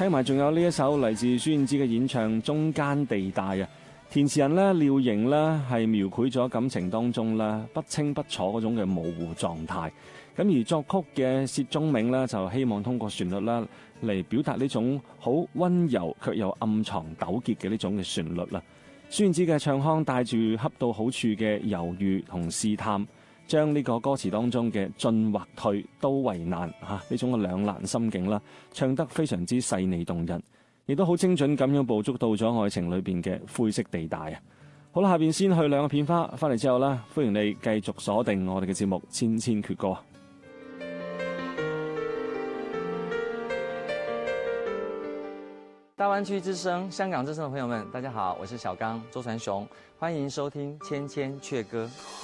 聽埋仲有呢一首嚟自孫燕姿嘅演唱《中間地帶》啊，填詞人呢，廖瑩呢係描繪咗感情當中呢不清不楚嗰種嘅模糊狀態，咁而作曲嘅薛宗銘呢，就希望通過旋律啦嚟表達呢種好溫柔卻又暗藏糾結嘅呢種嘅旋律啦。孫燕姿嘅唱腔帶住恰到好處嘅猶豫同試探，將呢個歌詞當中嘅進或退都為難呢種嘅兩難心境啦，唱得非常之細膩動人，亦都好精準咁樣捕捉到咗愛情裏邊嘅灰色地帶啊！好啦，下邊先去兩個片花，翻嚟之後啦，歡迎你繼續鎖定我哋嘅節目《千千闕歌》。 大灣區之聲、香港之聲的朋友們，大家好，我是小剛周傳雄，歡迎收聽《千千闕歌》。